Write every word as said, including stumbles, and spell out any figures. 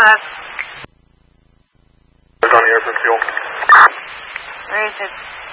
It's on the airport fuel. Where is it?